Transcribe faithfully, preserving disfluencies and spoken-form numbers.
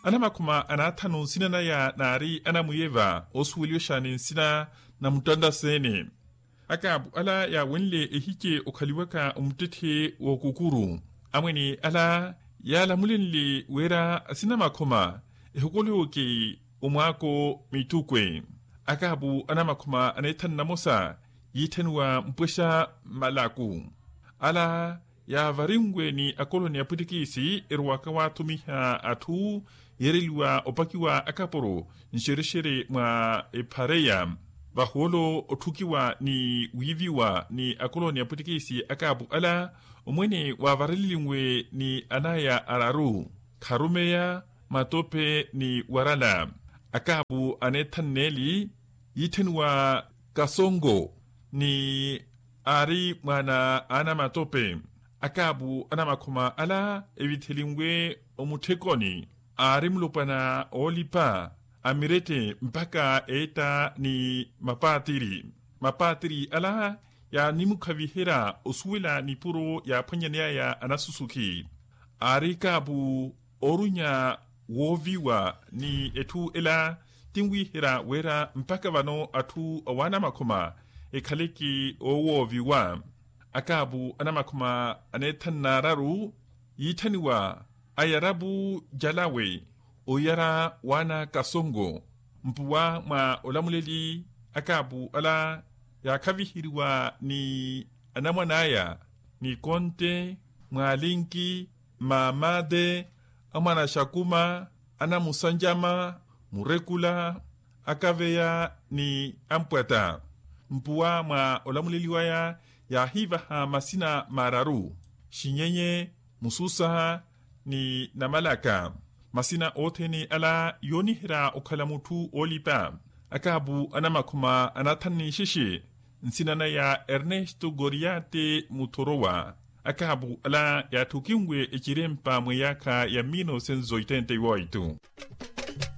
anamakuma anathanu sinana ya nari anamuyeva osuwelio shani sina na mutanda sene akabu ala ya wenle ehike okhaliwaka umtethe wokukuru amweni ala ya lamulenle wera sinamakoma ehukolioke umwako mitukwe akabu anamakoma anethan namosa yithenwa mpwesha malaku ala ya varingwe ni akoloni ya putikisi erwaka watumiha atu yereliwa opakiwa akaporo nshereshere mwa epareya baholo otukiwa ni wiviwa ni akoloni ya putikisi akabu ala omwene wa varilingwe ni anaya araru karumeya matope ni warala akabu anethanneli yithenwa kasongo ni ari mwana ana matope akabu anamakoma ala evithelingwe omuthekoni ari mlopana olipa amirete mpaka eta ni mapatiri mapatiri ala ya nimukhavihera osuwela ni puro ya phwanyanea ya anasusuki ari kabu orunya woviwa ni etu ela tingwihera wera mpaka vano atu awana makoma ekhaleki owoviwa akabu anamakoma anethannararu yithaniwa ayarabu jalawe oyara wana kasongo mpuwa mwa olamuleli akabu ala yakhavihiriwa ni anamwanaya ni konte mwalinki mamade amwana shakuma ana musanjama murekula akaveya ni ampwata mpuwa mwa olamuleli waya ya hivaha masina mararu shinyenye mususa ni namalaka masina otheni ala yonihira okhalamutu olipa akabu anamakoma anathani shishi nsinana ya Ernesto Goriate Mutorowa akabu ala ya tukingwe echirempa mweyaka ya mille neuf cent oitenta y oito